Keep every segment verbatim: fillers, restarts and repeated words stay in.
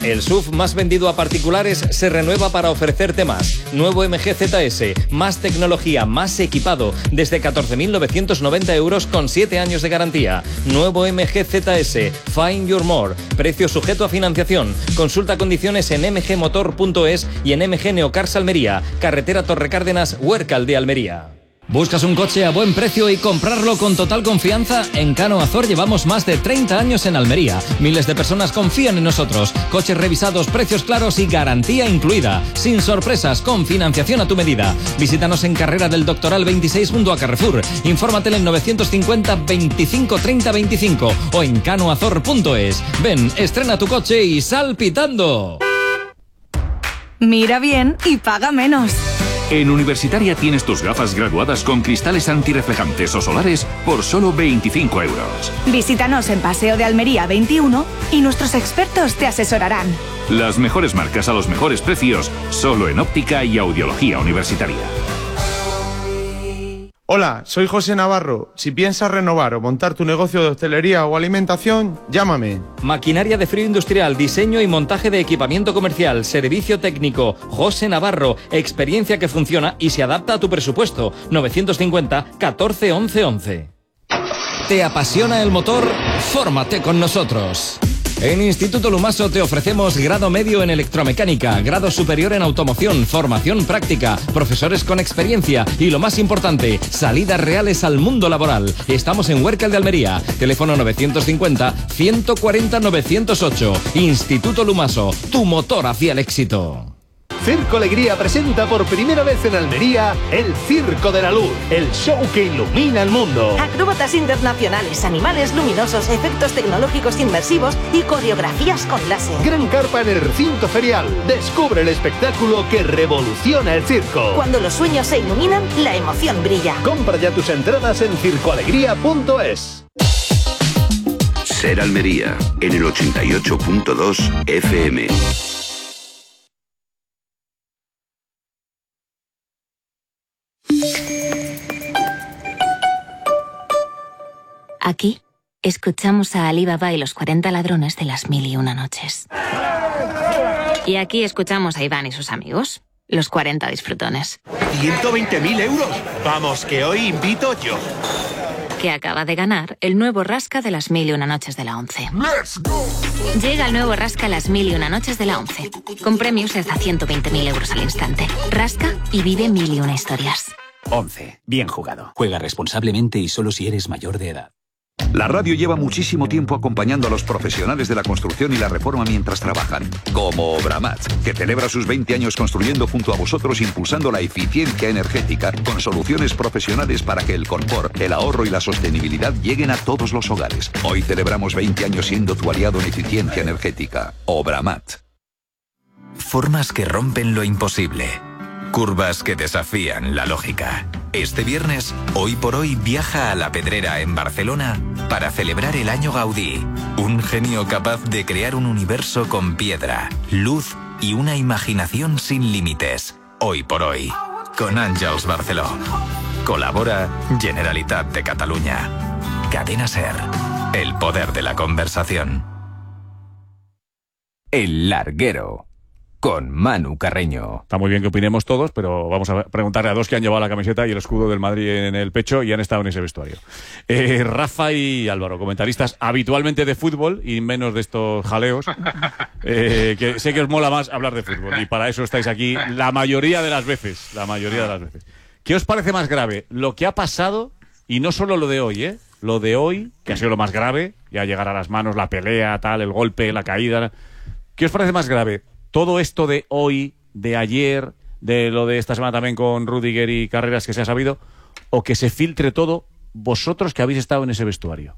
El S U V más vendido a particulares se renueva para ofrecerte más. Nuevo M G Z S, más tecnología, más equipado, desde catorce mil novecientos noventa euros con siete años de garantía. Nuevo M G Z S, Find Your More, precio sujeto a financiación. Consulta condiciones en m g motor punto es y en M G Neocars Almería, carretera Torrecárdenas, Huércal de Almería. ¿Buscas un coche a buen precio y comprarlo con total confianza? En Cano Azor llevamos más de treinta años en Almería. Miles de personas confían en nosotros. Coches revisados, precios claros y garantía incluida. Sin sorpresas, con financiación a tu medida. Visítanos en Carrera del Doctoral veintiséis junto a Carrefour. Infórmate en el novecientos cincuenta veinticinco treinta veinticinco o en cano azor punto es. Ven, estrena tu coche y sal pitando. Mira bien y paga menos. En Universitaria tienes tus gafas graduadas con cristales antirreflejantes o solares por solo veinticinco euros. Visítanos en Paseo de Almería veintiuno y nuestros expertos te asesorarán. Las mejores marcas a los mejores precios, solo en Óptica y Audiología Universitaria. Hola, soy José Navarro. Si piensas renovar o montar tu negocio de hostelería o alimentación, llámame. Maquinaria de frío industrial, diseño y montaje de equipamiento comercial, servicio técnico. José Navarro, experiencia que funciona y se adapta a tu presupuesto. novecientos cincuenta catorce once once. ¿Te apasiona el motor? Fórmate con nosotros. En Instituto Lumaso te ofrecemos grado medio en electromecánica, grado superior en automoción, formación práctica, profesores con experiencia y, lo más importante, salidas reales al mundo laboral. Estamos en Huércal de Almería. Teléfono novecientos cincuenta ciento cuarenta novecientos ocho. Instituto Lumaso, tu motor hacia el éxito. Circo Alegría presenta por primera vez en Almería el Circo de la Luz, el show que ilumina el mundo. Acróbatas internacionales, animales luminosos, efectos tecnológicos inmersivos y coreografías con láser. Gran carpa en el recinto ferial. Descubre el espectáculo que revoluciona el circo. Cuando los sueños se iluminan, la emoción brilla. Compra ya tus entradas en circo alegría punto es. Ser Almería, en el ochenta y ocho punto dos F M. Aquí escuchamos a Ali Baba y los cuarenta ladrones de las mil y una noches. Y aquí escuchamos a Iván y sus amigos, los cuarenta disfrutones. ciento veinte mil euros. Vamos, que hoy invito yo. Que acaba de ganar el nuevo Rasca de las mil y una noches de la once. ¡Let's go! Llega el nuevo Rasca las mil y una noches de la once, con premios de hasta ciento veinte mil euros al instante. Rasca y vive mil y una historias. once. Bien jugado. Juega responsablemente y solo si eres mayor de edad. La radio lleva muchísimo tiempo acompañando a los profesionales de la construcción y la reforma mientras trabajan, como Obramat, que celebra sus veinte años construyendo junto a vosotros, impulsando la eficiencia energética con soluciones profesionales para que el confort, el ahorro y la sostenibilidad lleguen a todos los hogares. Hoy celebramos veinte años siendo tu aliado en eficiencia energética. Obramat. Formas que rompen lo imposible. Curvas que desafían la lógica. Este viernes, Hoy por Hoy viaja a La Pedrera, en Barcelona, para celebrar el Año Gaudí. Un genio capaz de crear un universo con piedra, luz y una imaginación sin límites. Hoy por Hoy, con Àngels Barceló. Colabora Generalitat de Catalunya. Cadena SER. El poder de la conversación. El Larguero, con Manu Carreño. Está muy bien que opinemos todos, pero vamos a preguntarle a dos que han llevado la camiseta y el escudo del Madrid en el pecho y han estado en ese vestuario. Eh, Rafa y Álvaro, comentaristas habitualmente de fútbol y menos de estos jaleos, eh, que sé que os mola más hablar de fútbol y para eso estáis aquí la mayoría de las veces, la mayoría de las veces. ¿Qué os parece más grave? Lo que ha pasado, y no solo lo de hoy, ¿eh? Lo de hoy, que ha sido lo más grave, ya llegar a las manos, la pelea, tal, el golpe, la caída. ¿Qué os parece más grave? Todo esto de hoy, de ayer, de lo de esta semana también con Rudiger y Carreras que se ha sabido, o que se filtre todo, vosotros que habéis estado en ese vestuario.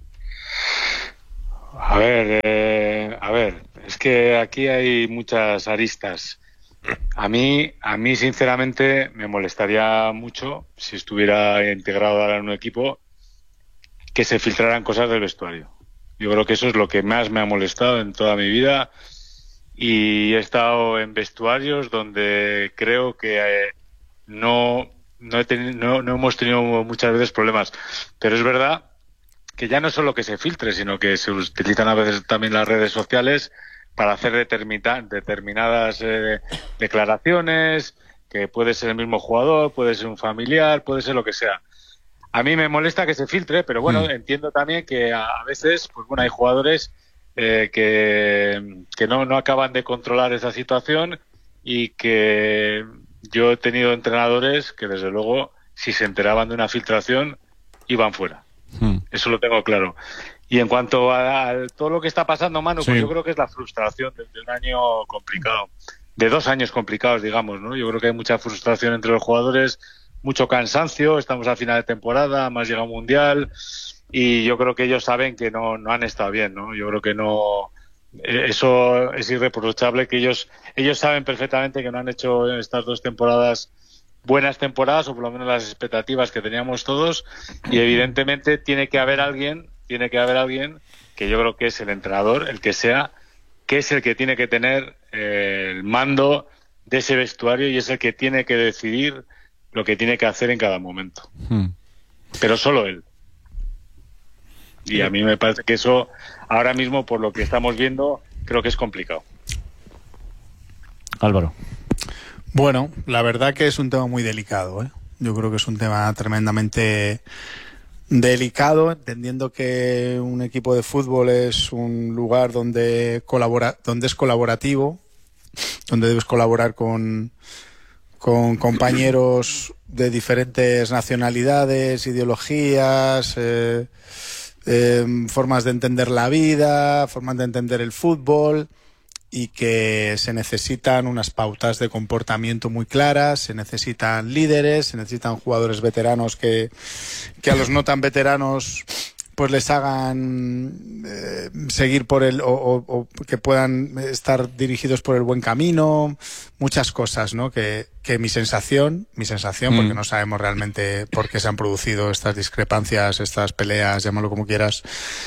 A ver, eh, a ver, es que aquí hay muchas aristas. A mí, a mí sinceramente me molestaría mucho si estuviera integrado ahora en un equipo que se filtraran cosas del vestuario. Yo creo que eso es lo que más me ha molestado en toda mi vida. Y he estado en vestuarios donde creo que eh, no, no, he tenido, no, no hemos tenido muchas veces problemas. Pero es verdad que ya no solo que se filtre, sino que se utilizan a veces también las redes sociales para hacer determina, determinadas eh, declaraciones, que puede ser el mismo jugador, puede ser un familiar, puede ser lo que sea. A mí me molesta que se filtre, pero bueno, mm. entiendo también que a, a veces, pues bueno, hay jugadores eh, que, que no, no acaban de controlar esa situación y que yo he tenido entrenadores que desde luego, si se enteraban de una filtración, iban fuera. Mm. Eso lo tengo claro. Y en cuanto a, a todo lo que está pasando, Manu, sí. pues yo creo que es la frustración de, de un año complicado, de dos años complicados, digamos, ¿no? Yo creo que hay mucha frustración entre los jugadores, mucho cansancio, estamos a final de temporada, más llega un mundial, y yo creo que ellos saben que no, no han estado bien, ¿no? Yo creo que no, eso es irreprochable, que ellos, ellos saben perfectamente que no han hecho en estas dos temporadas buenas temporadas, o por lo menos las expectativas que teníamos todos, y evidentemente tiene que haber alguien, tiene que haber alguien que yo creo que es el entrenador, el que sea, que es el que tiene que tener eh, el mando de ese vestuario y es el que tiene que decidir lo que tiene que hacer en cada momento. Hmm. Pero solo él. Y a mí me parece que eso, ahora mismo, por lo que estamos viendo, creo que es complicado. Álvaro. Bueno, la verdad que es un tema muy delicado, ¿eh? Yo creo que es un tema tremendamente delicado, entendiendo que un equipo de fútbol es un lugar donde colabora, donde es colaborativo, donde debes colaborar con, con compañeros de diferentes nacionalidades, ideologías, eh, eh, formas de entender la vida, formas de entender el fútbol, y que se necesitan unas pautas de comportamiento muy claras, se necesitan líderes, se necesitan jugadores veteranos que, que a los no tan veteranos pues les hagan eh, seguir por el o, o, o que puedan estar dirigidos por el buen camino, muchas cosas, ¿no? Que, que mi sensación, mi sensación, mm. porque no sabemos realmente por qué se han producido estas discrepancias, estas peleas, llámalo como quieras.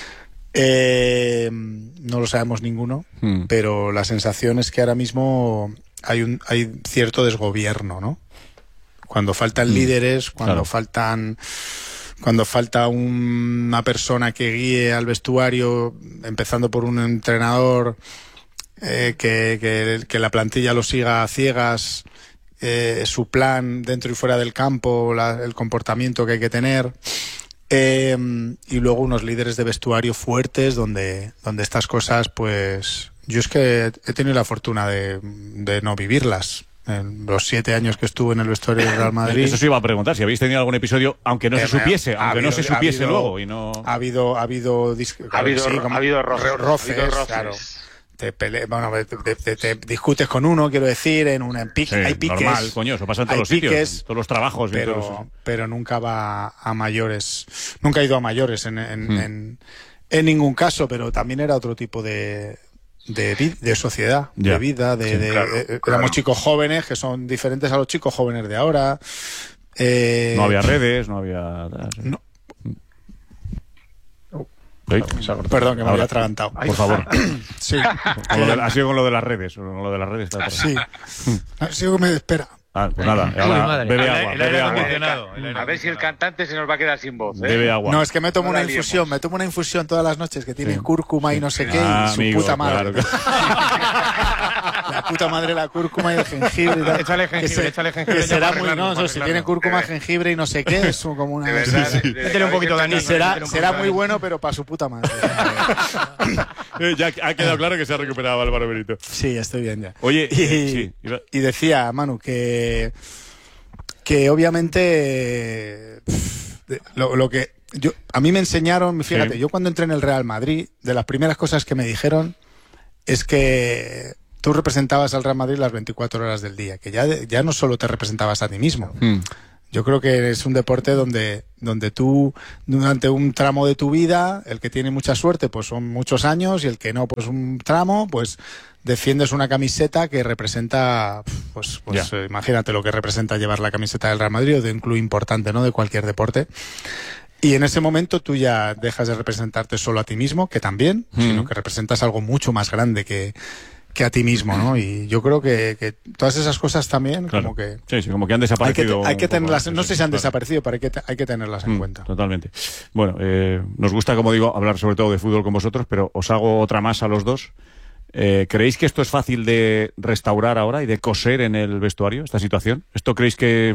Eh, no lo sabemos ninguno, hmm. pero la sensación es que ahora mismo hay un hay cierto desgobierno, ¿no? Cuando faltan hmm. líderes, cuando claro. faltan cuando falta un, una persona que guíe al vestuario, empezando por un entrenador eh, que, que, que la plantilla lo siga a ciegas, eh, su plan dentro y fuera del campo, la, el comportamiento que hay que tener. Eh, y luego unos líderes de vestuario fuertes donde, donde estas cosas, pues yo es que he tenido la fortuna de, de no vivirlas en los siete años que estuve en el vestuario del Real Madrid. Eso se iba a preguntar, si habéis tenido algún episodio, aunque no eh, se supiese, aunque habido, no se supiese habido, luego y no... Ha habido, ha habido, ha habido, sí, como, ha habido roces, roces, ha habido roces. Claro. Te, pele, bueno, te, te, te discutes con uno, quiero decir, en un en pique, sí, hay piques. Normal, coño, eso pasa en todos los piques, sitios, en todos los trabajos. Pero, todos los... pero nunca va a mayores, nunca ha ido a mayores en, en, hmm. en, en ningún caso, pero también era otro tipo de, de, de sociedad, ya. de vida, de, sí, de, claro, de claro. éramos chicos jóvenes que son diferentes a los chicos jóvenes de ahora. Eh, no había redes, no había... No. ¿Sí? Perdón, que me Ahora, había atragantado. Por favor. Sí. Con lo de, ha sido con lo de las redes. Con lo de las redes está sí. Ha sido que me espera. Ah, pues nada. Ahora, bebe agua. El, el bebe agua. El a ver si el cantante se nos va a quedar sin voz. ¿eh? Bebe agua. No, es que me tomo no una infusión. Liemos. Me tomo una infusión todas las noches que tiene sí. cúrcuma y no sé qué. Ah, y su amigo, puta madre. Claro. La puta madre, la cúrcuma y el jengibre. Échale jengibre, se, échale jengibre. Que será muy, no, no, si tiene cúrcuma, jengibre y no sé qué, es como una... De verdad, sí, sí. Métele un poquito de anís. Será, será muy bueno, pero para su puta madre. Ya ha quedado claro que se ha recuperado Álvaro Benito. Sí, estoy bien ya. Oye, y, sí, y decía, Manu, que, que obviamente lo, lo que... Yo, a mí me enseñaron, fíjate, sí. yo cuando entré en el Real Madrid, de las primeras cosas que me dijeron es que tú representabas al Real Madrid las veinticuatro horas del día, que ya, ya no solo te representabas a ti mismo. Mm. Yo creo que es un deporte donde, donde tú, durante un tramo de tu vida, el que tiene mucha suerte, pues son muchos años, y el que no, pues un tramo, pues defiendes una camiseta que representa, pues, pues eh, imagínate lo que representa llevar la camiseta del Real Madrid, o de un club importante, ¿no?, de cualquier deporte. Y en ese momento tú ya dejas de representarte solo a ti mismo, que también, mm. sino que representas algo mucho más grande que, que a ti mismo, ¿no? Y yo creo que, que todas esas cosas también, claro. como que... Sí, sí, como que han desaparecido. Hay que, hay que tenerlas, antes, no sé si han claro. desaparecido, pero hay que, hay que tenerlas en mm, cuenta. Totalmente. Bueno, eh, nos gusta, como digo, hablar sobre todo de fútbol con vosotros, pero os hago otra más a los dos. Eh, ¿Creéis que esto es fácil de restaurar ahora y de coser en el vestuario, esta situación? ¿Esto creéis que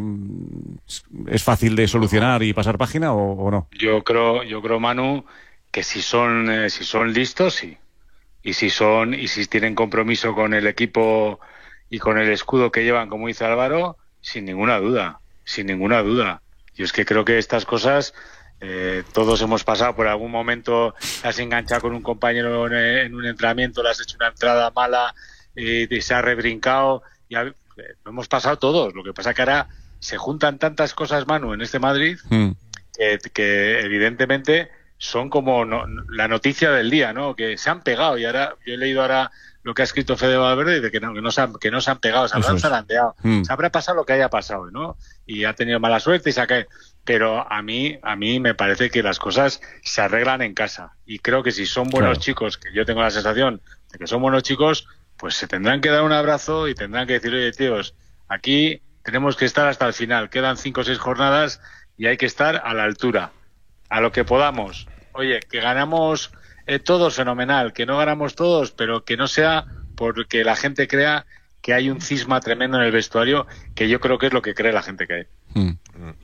es fácil de solucionar y pasar página o, o no? Yo creo, yo creo, Manu, que si son, eh, si son listos, sí. Y si son, y si tienen compromiso con el equipo y con el escudo que llevan, como dice Álvaro, sin ninguna duda, sin ninguna duda. Yo es que creo que estas cosas, eh, todos hemos pasado por algún momento, te has enganchado con un compañero en, en un entrenamiento, le has hecho una entrada mala y, y se ha rebrincado. Y a, eh, lo hemos pasado todos. Lo que pasa que ahora se juntan tantas cosas, Manu, en este Madrid, mm. que, que evidentemente son como no, la noticia del día, ¿no? Que se han pegado. Y ahora, yo he leído ahora lo que ha escrito Fede Valverde, de que no, que no, se, han, que no se han pegado, se habrán zarandeado. Mm. Se habrá pasado lo que haya pasado, ¿no? Y ha tenido mala suerte y se ha caído. Pero a mí, a mí me parece que las cosas se arreglan en casa. Y creo que si son buenos claro. chicos, que yo tengo la sensación de que son buenos chicos, pues se tendrán que dar un abrazo y tendrán que decir, oye, tíos, aquí tenemos que estar hasta el final. Quedan cinco o seis jornadas y hay que estar a la altura, a lo que podamos. Oye, que ganamos eh, todos, fenomenal. Que no ganamos todos, pero que no sea porque la gente crea que hay un cisma tremendo en el vestuario, que yo creo que es lo que cree la gente que hay. Mm.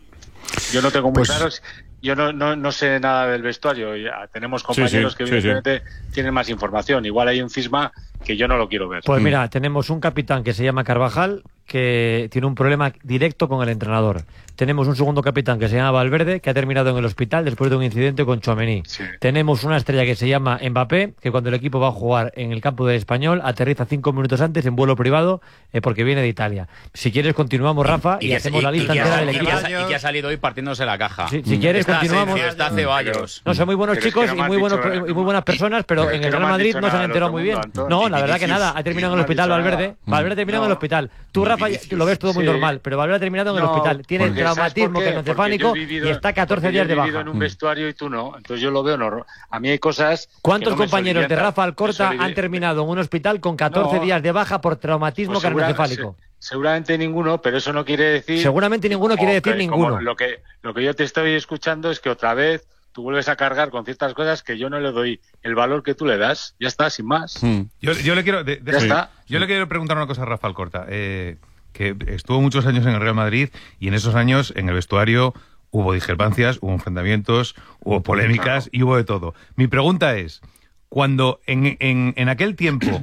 Yo no tengo muy pues, claro, yo no, no, no sé nada del vestuario. Ya tenemos compañeros sí, sí, que evidentemente sí, sí. tienen más información. Igual hay un cisma que yo no lo quiero ver. Pues mira, tenemos un capitán que se llama Carvajal, que tiene un problema directo con el entrenador. Tenemos un segundo capitán que se llama Valverde, que ha terminado en el hospital después de un incidente con Tchouaméni. Sí. Tenemos una estrella que se llama Mbappé, que cuando el equipo va a jugar en el campo del Español, aterriza cinco minutos antes en vuelo privado eh, porque viene de Italia. Si quieres continuamos, Rafa, y, y, y hacemos y, la lista entera del equipo. Y que ha salido hoy partiéndose la caja. Si, si quieres está continuamos. Está hace Ceballos. No, son muy buenos chicos es que no y, muy buenos, dicho, y muy buenas personas, pero, pero en el Real Madrid no se han enterado muy bien. Antonio, no, la verdad que nada, ha terminado en el hospital Valverde. Valverde ha terminado en el hospital. Tú, Rafa, lo ves todo muy normal, pero Valverde ha terminado en el hospital. Tiene traumatismo cronocefálico y está catorce días de baja. Yo he vivido en un vestuario y tú no, entonces yo lo veo normal. A mí hay cosas. ¿Cuántos compañeros de Rafa Alcorta han terminado en un hospital con catorce días de baja por traumatismo pues cronocefálico? Seguramente ninguno, pero eso no quiere decir. Seguramente ninguno quiere decir ninguno. Lo que, lo que yo te estoy escuchando es que otra vez tú vuelves a cargar con ciertas cosas que yo no le doy el valor que tú le das. Ya está, sin más. Mm. Yo, yo le quiero. De, de, ya sí. está. Yo le quiero preguntar una cosa a Rafa Alcorta. Eh, que estuvo muchos años en el Real Madrid y en esos años en el vestuario hubo discrepancias, hubo enfrentamientos, hubo polémicas y hubo de todo. Mi pregunta es, cuando en, en, en aquel tiempo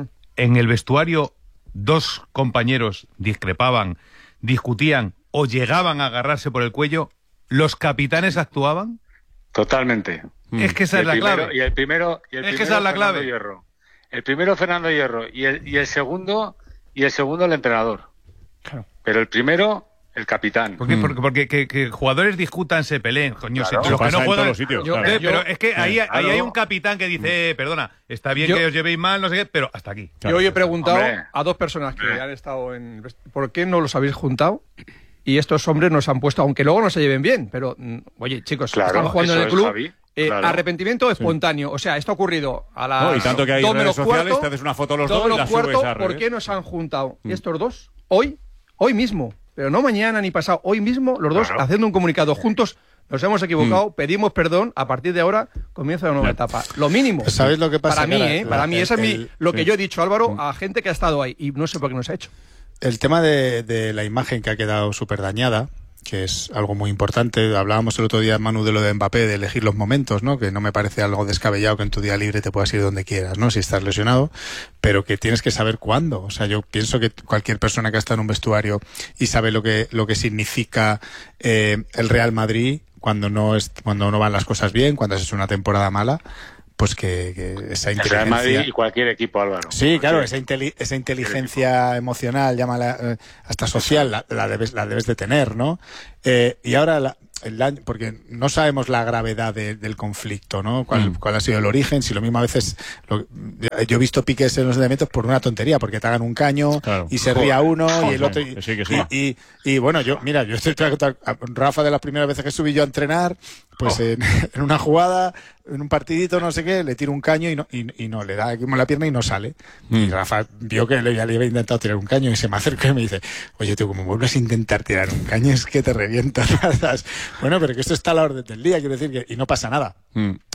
en el vestuario dos compañeros discrepaban, discutían o llegaban a agarrarse por el cuello, ¿los capitanes actuaban? Totalmente. Es que esa es la primero, clave. Y el primero, y el es primero que esa es la Fernando clave. Hierro. El primero Fernando Hierro y el, y el segundo y el segundo el entrenador. Claro. Pero el primero, el capitán. Porque, mm. porque, porque que, que jugadores discutan, se peleen, coño, claro, se, los que no juegan. Los sitios, yo, claro. eh, pero es que ahí, sí, ahí claro. hay un capitán que dice, eh, perdona, está bien yo, que os llevéis mal, no sé qué, pero hasta aquí. Claro, yo hoy he preguntado hombre. a dos personas que hombre. han estado en. ¿Por qué no los habéis juntado? Y estos hombres nos han puesto, aunque luego no se lleven bien, pero, oye, chicos, claro, están jugando en el club. Javi, eh, claro. Arrepentimiento espontáneo. Sí. O sea, esto ha ocurrido a las. No, y tanto que hay redes sociales, cuarto, te haces una foto los dos y la subes a redes. ¿Por qué nos han juntado? Mm. Y estos dos, hoy, hoy mismo, pero no mañana ni pasado, hoy mismo, los dos, claro. haciendo un comunicado juntos. Nos hemos equivocado, mm. pedimos perdón, a partir de ahora comienza una nueva claro. etapa. Lo mínimo. ¿Sabéis lo que pasa? Para mí, la, ¿eh? La, para mí, esa es el, mi, lo que sí. yo he dicho, Álvaro, mm. a gente que ha estado ahí. Y no sé por qué no se ha hecho. El tema de, de la imagen que ha quedado súper dañada, que es algo muy importante. Hablábamos el otro día, Manu, de lo de Mbappé, de elegir los momentos, ¿no? Que no me parece algo descabellado que en tu día libre te puedas ir donde quieras, ¿no? Si estás lesionado, pero que tienes que saber cuándo. O sea, yo pienso que cualquier persona que ha estado en un vestuario y sabe lo que, lo que significa eh, el Real Madrid cuando no es, cuando no van las cosas bien, cuando has hecho una temporada mala, pues que, que esa inteligencia... El Real Madrid y cualquier equipo, Álvaro. Sí, claro, esa, inteli esa inteligencia emocional, llámala eh, hasta social, la, la, debes, la debes de tener, ¿no? Eh, y ahora, la, el año, porque no sabemos la gravedad de, del conflicto, ¿no? ¿Cuál, mm. cuál ha sido el origen? Si lo mismo a veces... Lo, yo he visto piques en los entrenamientos por una tontería, porque te hagan un caño claro. y se ría uno Joder. y el otro... Y, que sí, que sí. y, y, y bueno, yo, mira, yo estoy... Rafa, de las primeras veces que subí yo a entrenar, pues oh. en, en una jugada... en un partidito, no sé qué, le tiro un caño y no, y, y no le da como la pierna y no sale. Mm. Y Rafa vio que le, ya le había intentado tirar un caño y se me acerca y me dice, oye, tú, como vuelves a intentar tirar un caño es que te revientas. Bueno, pero que esto está a la orden del día, quiero decir, que, y no pasa nada. Mm.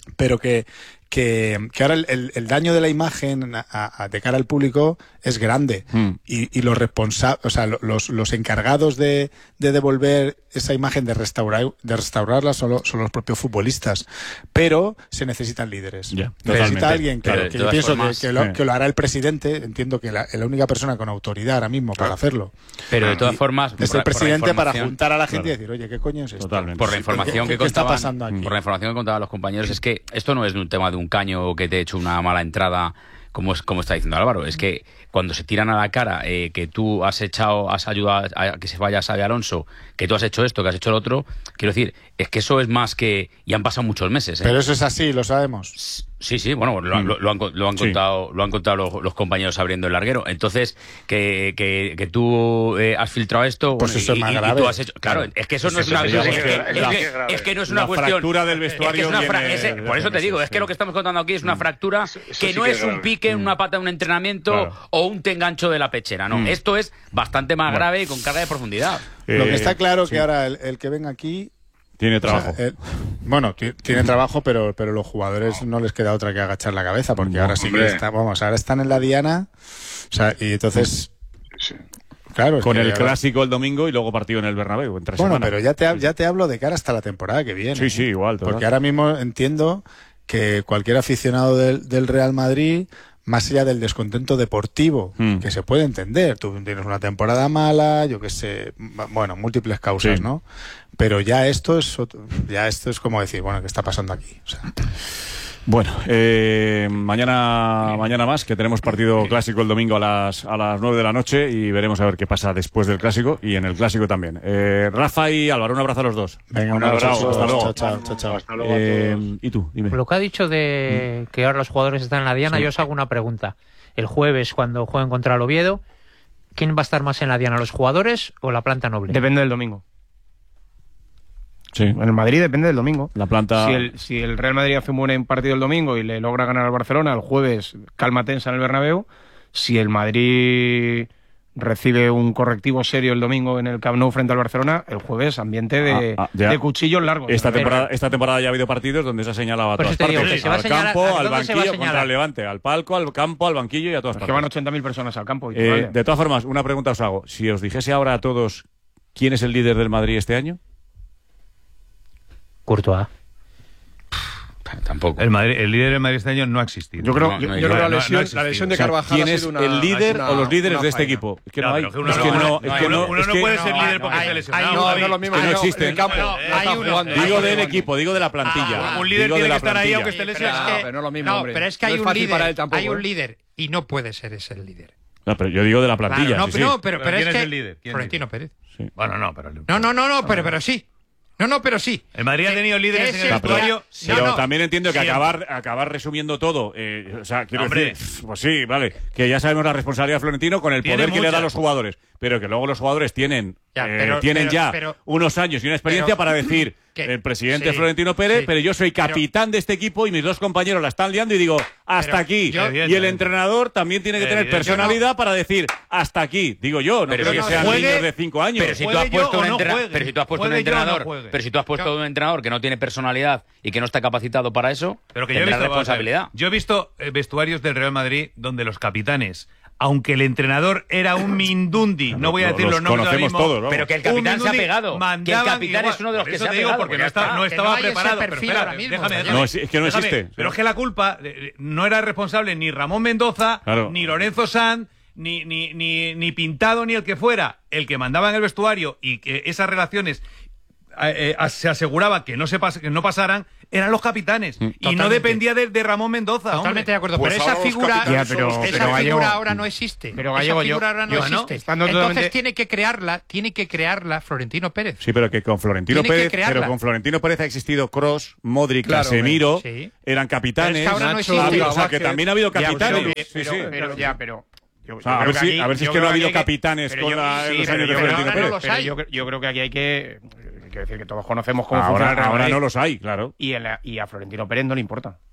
pero que Que, que ahora el, el, el daño de la imagen a, a, de cara al público es grande mm. y, y los responsables, o sea, los, los encargados de, de devolver esa imagen, de restaurar de restaurarla son, lo, son los propios futbolistas, pero se necesitan líderes. Yeah, necesita alguien que, que, que yo pienso formas, que, que, lo, sí. que lo hará el presidente. Entiendo que la, la única persona con autoridad ahora mismo claro. para hacerlo. Pero de todas formas es el presidente para juntar a la gente claro. y decir, oye, ¿qué coño es esto? Totalmente. Por la información ¿Qué, que qué está contaban, pasando aquí? Por la información que contaban los compañeros es que esto no es un tema de un caño que te he hecho una mala entrada, como es como está diciendo Álvaro, es que cuando se tiran a la cara eh, que tú has echado, has ayudado a que se vaya Xabi Alonso, que tú has hecho esto, que has hecho el otro, quiero decir, es que eso es más que... y han pasado muchos meses. ¿eh? Pero eso es así, lo sabemos. Sí, sí, bueno, lo, lo, lo han, lo han sí. contado lo han contado los, los compañeros abriendo el larguero. Entonces, que, que, que tú eh, has filtrado esto... Pues bueno, eso y, es más y, grave. Y tú has hecho, claro, es que eso no es una... Es que, es, que, es que no es una la cuestión... fractura del vestuario es que es una viene, ese, Por eso te digo, es que lo que estamos contando aquí es una fractura eso, eso que sí no que es un pique en una pata de un entrenamiento claro. o un tengancho de la pechera, no. Mm. Esto es bastante más bueno. grave y con carga de profundidad. Eh, lo que está claro es sí. que ahora el, el que venga aquí... Tiene trabajo. O sea, eh, bueno, tiene trabajo, pero pero los jugadores no les queda otra que agachar la cabeza, porque no, ahora sí que está, vamos, ahora están en la diana, o sea, y entonces, sí. claro, con es el ahora... clásico el domingo y luego partido en el Bernabéu en tres bueno, semanas. pero ya te ya te hablo de cara hasta la temporada que viene. Sí, sí, igual. Porque ahora mismo entiendo que cualquier aficionado del, del Real Madrid, más allá del descontento deportivo, mm. que se puede entender, tú tienes una temporada mala, yo qué sé, bueno, múltiples causas, sí. ¿no? Pero ya esto es ya esto es como decir, bueno, ¿qué está pasando aquí? O sea, bueno, eh, mañana mañana más, que tenemos partido clásico el domingo a las a las nueve de la noche y veremos a ver qué pasa después del clásico y en el clásico también. Eh, Rafa y Álvaro, un abrazo a los dos. Venga, un abrazo. Hasta luego. Chao, chao, chao. Hasta luego eh, ¿Y tú? Dime. Lo que ha dicho de que ahora los jugadores están en la diana, sí. yo os hago una pregunta. El jueves, cuando jueguen contra el Oviedo, ¿quién va a estar más en la diana, los jugadores o la planta noble? Depende del domingo. Sí. En el Madrid depende del domingo. La planta... Si el, si el Real Madrid hace un buen partido el domingo y le logra ganar al Barcelona, el jueves calma tensa en el Bernabéu. Si el Madrid recibe un correctivo serio el domingo en el Camp Nou frente al Barcelona, el jueves ambiente de, ah, ah, de cuchillos largos. Esta temporada, esta temporada ya ha habido partidos donde se ha señalado a todas partes. Digo, se al campo, al banquillo, contra el Levante, al palco, al campo, al banquillo y a todas es partes. Que van ochenta mil personas al campo. Y eh, vale. De todas formas, una pregunta os hago. Si os dijese ahora a todos quién es el líder del Madrid este año... Courtois. Tampoco. El, Madrid, el líder del Madrid este año no ha existido. Yo creo, no, yo, no, yo creo no, que la lesión, no la lesión de Carvajal o sea, ¿quién ha es sido una, el líder una, o los líderes de este faena. equipo? Es que no, no hay. Pero que uno es que no, es que no, uno no puede ser líder porque se lesionado. No, no es lo mismo. Que no existe. En el campo. Hay uno. Digo del equipo, digo de la plantilla. Un líder tiene que estar ahí aunque esté lesionado. Pero no es lo mismo, hombre. Pero es que hay un líder. Hay un líder y no puede ser ese el líder. No, pero yo digo de la plantilla. Claro, no, sí, no, sí. pero, pero, pero ¿quién es, es que el líder? Florentino Pérez. Sí. Bueno, no, pero no, no, no, no, pero, pero sí. No, no, pero sí. El Madrid ha tenido líderes en el vestuario. Pero, pero también entiendo que acabar, acabar resumiendo todo, eh, o sea, quiero Hombre. decir, pues sí, vale, que ya sabemos la responsabilidad de Florentino con el Tiene poder que mucha. le da a los jugadores, pero que luego los jugadores tienen, Ya, eh, pero- tienen pero- ya pero- unos años y una experiencia pero- para decir, que- el presidente sí, es Florentino Pérez, sí. pero yo soy capitán de este equipo y mis dos compañeros la están liando y digo, hasta Pero aquí. yo- y el entrenador también tiene que tener Evidentemente. personalidad para decir, hasta aquí. Digo yo, no Pero creo si que no sean juegue, niños de cinco años. Pero si tú Juegue has puesto yo un o no entrena- juegue. pero si tú has puesto un Juegue yo o no entrenador, juegue. pero si tú has puesto un entrenador que no tiene personalidad y que no está capacitado para eso, Pero que yo he tendrá visto, responsabilidad. yo he visto eh, vestuarios del Real Madrid donde los capitanes, aunque el entrenador era un mindundi, no voy a Lo- decir los los nombres ahora conocemos mismo, todos, vamos. Pero que el un capitán se ha mindundi pegado. Que el mandaban capitán igual. es uno de los Por que eso se ha te digo, pegado. porque pues no, ya está- está. no Que estaba no hay ese preparado. Pero perfil espera, ahora mismo, déjame, ya. déjame. No, es- es que no Déjame. existe. Pero es que la culpa eh, no era responsable ni Ramón Mendoza, Claro. ni Lorenzo Sanz, ni, ni, ni, ni Pintado, ni el que fuera. El que mandaba en el vestuario y que esas relaciones eh, eh, se aseguraba que no, se pas- que no pasaran, eran los capitanes. Y no Totalmente. dependía de, de Ramón Mendoza. Totalmente hombre. de acuerdo, Pues pero esa ahora los figura, capitanes Ya, pero- esa pero figura Gallego- ahora no existe. Pero esa Gallego, figura yo- ahora no yo- existe. estando Entonces totalmente- tiene que crearla, tiene que crearla Florentino Pérez. Sí, pero que con Florentino Tiene que Pérez, crearla. pero con Florentino Pérez ha existido Kroos, Modric, Claro, Casemiro, sí. eran capitanes. Pero es que ahora no Nacho, existe. ha habido- o sea, que Vázquez. también ha habido Ya, capitanes. pero- Sí, pero- sí. pero- ya, pero yo- O sea, yo a ver creo si- aquí- a ver si es yo que no creo ha habido aquí hay que- capitanes pero con yo- la- sí, los pero años de yo- Florentino ahora no Pérez. los pero hay. yo, yo creo que aquí hay que, quiero decir que todos conocemos cómo funciona el Ahora, Real ahora Madrid. no los hay, claro. Y, el- y a Florentino Pérez no le importa.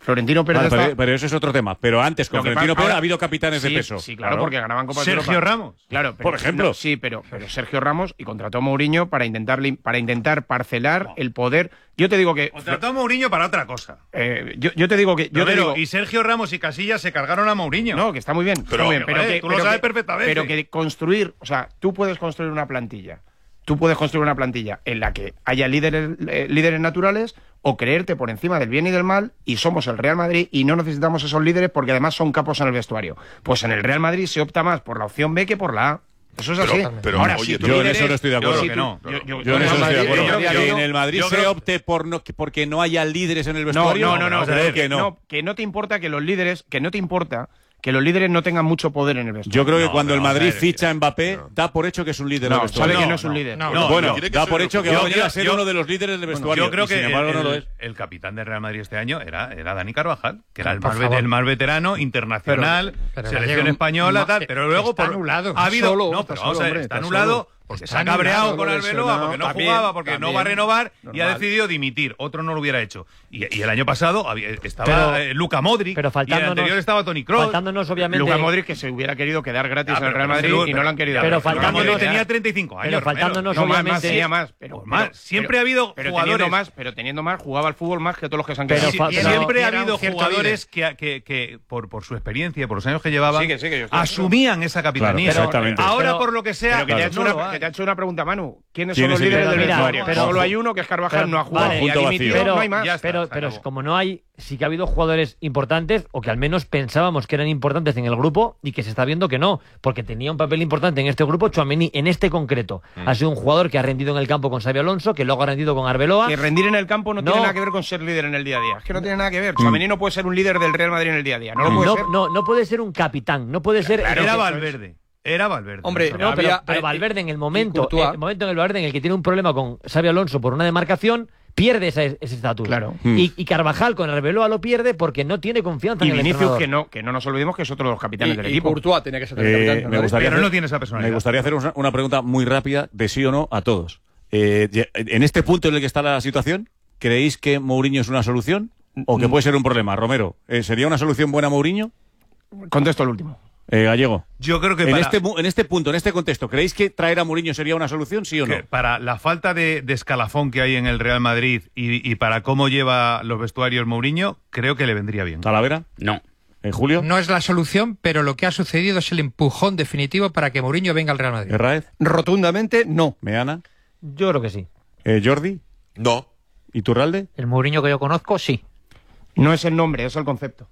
Florentino Pérez. Vale, está... pero, pero eso es otro tema. Pero antes, con Florentino Pérez, ahora, ha habido capitanes sí, de peso. Sí, claro, claro. porque ganaban Copas de Europa. Sergio Ramos. Claro, pero, por ejemplo. No, sí, pero, pero Sergio Ramos y contrató a Mourinho para intentar, para intentar parcelar no. el poder. Yo te digo que. Contrató a Mourinho para otra cosa. Eh, yo, yo te digo que. Yo no, te pero, digo, y Sergio Ramos y Casillas se cargaron a Mourinho. No, que está muy bien. Pero, muy bien, pero vale, que, tú pero lo sabes que, perfectamente. Pero que construir. O sea, tú puedes construir una plantilla. Tú puedes construir una plantilla en la que haya líderes, eh, líderes naturales o creerte por encima del bien y del mal, y somos el Real Madrid y no necesitamos esos líderes porque además son capos en el vestuario. Pues en el Real Madrid se opta más por la opción B que por la A. Eso es así. Pero, pero, Ahora, oye, si yo en eso no estoy de acuerdo. Yo, que no. yo, yo, yo en eso no estoy de acuerdo. Yo creo que que en el Madrid se creo... opte por no, porque no haya líderes en el vestuario. No, no, no, no, creo que no. no. Que no te importa que los líderes, que no te importa que los líderes no tengan mucho poder en el vestuario. Yo creo que no, cuando el Madrid ver, ficha a Mbappé, no. da por hecho que es un líder no, del vestuario. sabe que no es un líder. No, no, bueno, da por hecho que va a venir a ser yo, uno de los líderes del vestuario. Yo creo y, que sin embargo, el, no lo es. el capitán del Real Madrid este año era, era Dani Carvajal, que era el más, favor. el más veterano, internacional, pero, pero selección Gallego, española, ma, tal. Pero luego está por, anulado. ha habido, Solo, no, pero está vamos a ver, solo, está hombre, anulado está porque está se ha cabreado anulado, con Arbeloa porque no también, jugaba, porque también, no va a renovar normal. y ha decidido dimitir. Otro no lo hubiera hecho. Y, y el año pasado había, estaba pero, eh, Luka Modric, pero y el anterior estaba Toni Kroos. Faltándonos, obviamente. Luka Modric, que se hubiera querido quedar gratis Ah, en el pero, Real Madrid pero, y no lo han querido. Pero dar. faltándonos, Modric tenía treinta y cinco años. Pero faltándonos, no, obviamente. Más, tenía más. Pero, pues más, pero, siempre pero, ha habido pero jugadores. Teniendo más, pero teniendo más, jugaba al fútbol más que todos los que se han Pero quedado. fa- Sí, pero- siempre ha era un habido cierto jugadores que, que, que por, por su experiencia, por los años que llevaban, Sigue, sigue, yo estoy asumían esa capitanía. Claro, exactamente. Ahora, Pero- por lo que sea, Pero que, te ha hecho no lo una, hay. que te ha hecho una pregunta, Manu. ¿Quiénes ¿Quién son los es el líderes líder? del Mira, vestuario? pero- Solo hay uno, que es Carvajal, pero- no ha jugado vale, y ha punto dimitido. vacío. no hay más. Ya está, Pero, se pero acabó. como no hay, sí que ha habido jugadores importantes, o que al menos pensábamos que eran importantes en el grupo, y que se está viendo que no, porque tenía un papel importante en este grupo. Tchouaméni, en este concreto, Mm. ha sido un jugador que ha rendido en el campo con Xabi Alonso, que luego ha rendido con Arbeloa. Que rendir en el campo no, No. tiene nada que ver con ser líder en el día a día. Es que no tiene nada que ver. Tchouaméni no puede ser un líder del Real Madrid en el día a día. No lo puede no, ser. no, no puede ser un capitán, no puede ser. Era Valverde. Era Valverde. Hombre, No, No, pero, Había- pero eh, Valverde en el y momento, Courtois. en el momento en el Valverde en el que tiene un problema con Xabi Alonso por una demarcación, pierde esa- ese estatus. Claro. Y, y Carvajal con Arbeloa lo pierde porque no tiene confianza Y en el Vinicius, entrenador. que no, que no nos olvidemos que es otro de los capitanes Y, del y equipo. Courtois tenía que ser el Eh, capitán. me gustaría Pero hacer, no tiene esa personalidad. Me gustaría hacer una, una pregunta muy rápida de sí o no a todos. Eh, ye- en este punto en el que está la situación, ¿creéis que Mourinho es una solución o que puede ser un problema? Romero, eh, ¿sería una solución buena Mourinho? Contesto el último. Eh, Gallego. Yo creo que En para, este, mu- en este punto, en este contexto, ¿creéis que traer a Mourinho sería una solución, sí o no? que para la falta de, de escalafón que hay en el Real Madrid y, y para cómo lleva los vestuarios Mourinho, creo que le vendría bien. ¿Talavera? No. ¿En Julio? No es la solución, pero lo que ha sucedido es el empujón definitivo para que Mourinho venga al Real Madrid. ¿Herráez? Rotundamente no. ¿Meana? Yo creo que sí. Eh, ¿Jordi? No. ¿Y Turralde? El Mourinho que yo conozco, sí. No es el nombre, es el concepto.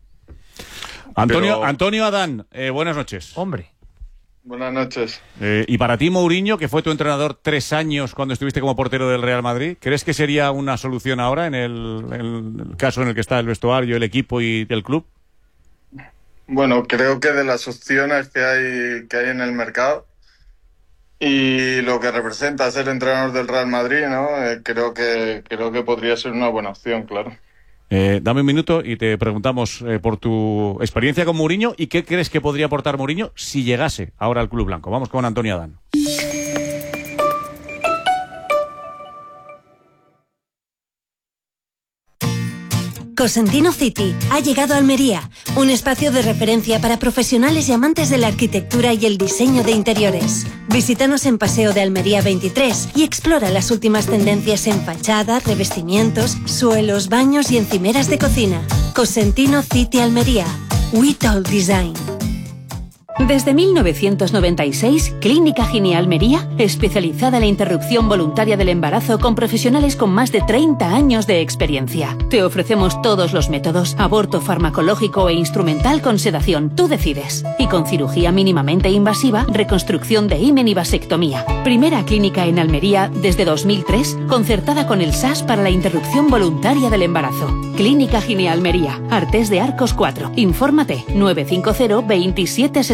Antonio, Pero- Antonio Adán, eh, buenas noches. Hombre. Buenas noches. Eh, y para ti, Mourinho, que fue tu entrenador tres años cuando estuviste como portero del Real Madrid, ¿crees que sería una solución ahora en el, en el caso en el que está el vestuario, el equipo y el club? Bueno, creo que de las opciones que hay que hay en el mercado y lo que representa ser entrenador del Real Madrid, ¿no? Eh, creo que creo que podría ser una buena opción, claro. Eh, dame un minuto y te preguntamos eh, por tu experiencia con Mourinho y qué crees que podría aportar Mourinho si llegase ahora al Club Blanco. Vamos con Antonio Adán. Cosentino City ha llegado a Almería, un espacio de referencia para profesionales y amantes de la arquitectura y el diseño de interiores. Visítanos en Paseo de Almería veintitrés y explora las últimas tendencias en fachadas, revestimientos, suelos, baños y encimeras de cocina. Cosentino City Almería. We Talk Design. Desde mil novecientos noventa y seis, Clínica Gine Almería, especializada en la interrupción voluntaria del embarazo con profesionales con más de treinta años de experiencia. Te ofrecemos todos los métodos, aborto farmacológico e instrumental con sedación, tú decides. Y con cirugía mínimamente invasiva, reconstrucción de himen y vasectomía. Primera clínica en Almería desde dos mil tres, concertada con el S A S para la interrupción voluntaria del embarazo. Clínica Gine Almería, Artés de Arcos cuatro. Infórmate nueve cinco cero veintisiete sesenta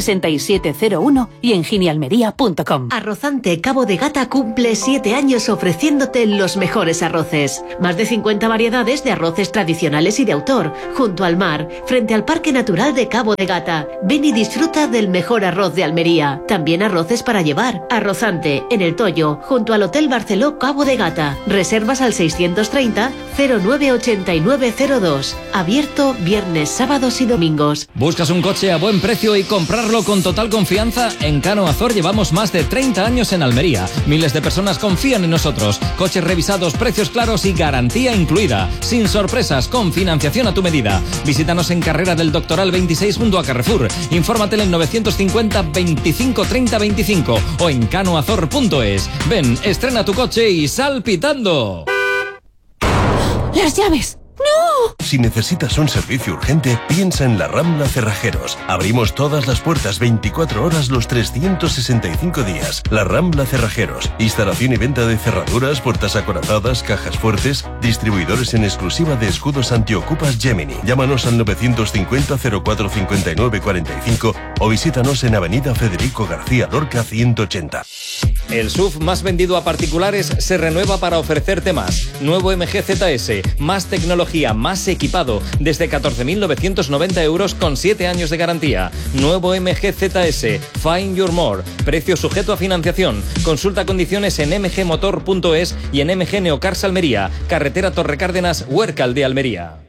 sesenta y siete cero uno y en ginialmería punto com. Arrozante Cabo de Gata cumple siete años ofreciéndote los mejores arroces. Más de cincuenta variedades de arroces tradicionales y de autor, junto al mar, frente al Parque Natural de Cabo de Gata. Ven y disfruta del mejor arroz de Almería. También arroces para llevar. Arrozante, en El Toyo, junto al Hotel Barceló Cabo de Gata. Reservas al seiscientos treinta cero nueve ochenta y nueve cero dos. Abierto viernes, sábados y domingos. ¿Buscas un coche a buen precio y comprarlo con total confianza? En Cano Azor llevamos más de treinta años en Almería. Miles de personas confían en nosotros. Coches revisados, precios claros y garantía incluida. Sin sorpresas, con financiación a tu medida. Visítanos en Carrera del Doctoral veintiséis junto a Carrefour. Infórmate en novecientos cincuenta veinticinco treinta veinticinco o en canoazor punto es. Ven, estrena tu coche y sal pitando. ¡Las llaves! ¡No! Si necesitas un servicio urgente, piensa en La Rambla Cerrajeros. Abrimos todas las puertas veinticuatro horas los trescientos sesenta y cinco días. La Rambla Cerrajeros. Instalación y venta de cerraduras, puertas acorazadas, cajas fuertes. Distribuidores en exclusiva de escudos antiocupas Gemini. Llámanos al novecientos cincuenta cero cuatro cincuenta y nueve cuarenta y cinco o visítanos en Avenida Federico García Lorca ciento ochenta. El S U V más vendido a particulares se renueva para ofrecerte más. Nuevo M G Z S, más tecnología, más equipado, desde catorce mil novecientos noventa euros con siete años de garantía. Nuevo M G Z S, Find Your More, precio sujeto a financiación. Consulta condiciones en m g motor punto es y en M G Neocars Almería, carretera Torrecárdenas, Huércal de Almería.